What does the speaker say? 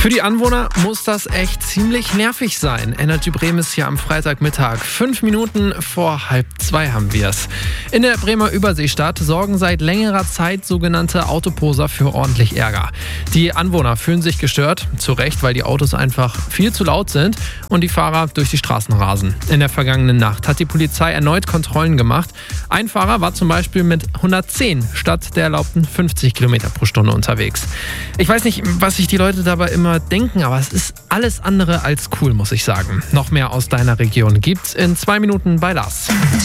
Für die Anwohner muss das echt ziemlich nervig sein. Energy Bremen ist hier am Freitagmittag. 5 Minuten vor 1:30 haben wir es. In der Bremer Überseestadt sorgen seit längerer Zeit sogenannte Autoposer für ordentlich Ärger. Die Anwohner fühlen sich gestört, zu Recht, weil die Autos einfach viel zu laut sind und die Fahrer durch die Straßen rasen. In der vergangenen Nacht hat die Polizei erneut Kontrollen gemacht. Ein Fahrer war zum Beispiel mit 110 statt der erlaubten 50 Kilometer pro Stunde unterwegs. Ich weiß nicht, was sich die Leute dabei immer denken, aber es ist alles andere als cool, muss ich sagen. Noch mehr aus deiner Region gibt's in 2 Minuten bei Lars.